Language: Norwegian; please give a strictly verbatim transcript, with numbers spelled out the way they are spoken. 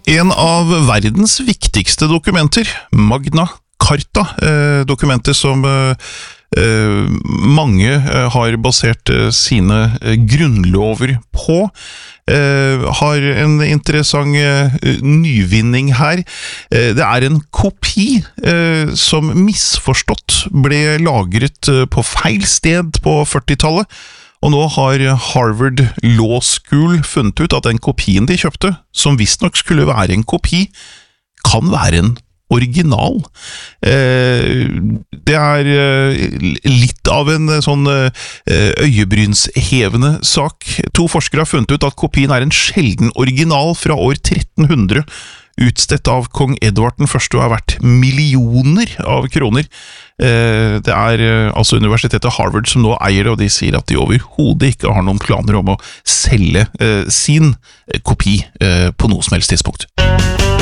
En av verdens viktigste dokumenter, Magna Carta, eh, dokumentet som eh, mange eh, har basert eh, sine eh, grunnlover på, eh, har en interessant eh, nyvinning her. Eh, det er en kopi eh, som misforstått ble lagret eh, på feil sted på førtitallet, og nå har Harvard Law School funnet ut at den kopien de kjøpte, som visstnok skulle være en kopi, kan være en original. Eh, det er eh, litt av en sånn eh, øyebrynshevende sak. To forskere har funnet ut at kopien er en sjelden original fra år tretten hundre, utstedt av kong Edvard den første og har vært millioner av kroner. Eh, det er eh, altså universitetet Harvard som nå eier det, og de sier at de overhodet ikke har noen planer om å selge eh, sin kopi eh, på noe som helst tidspunkt.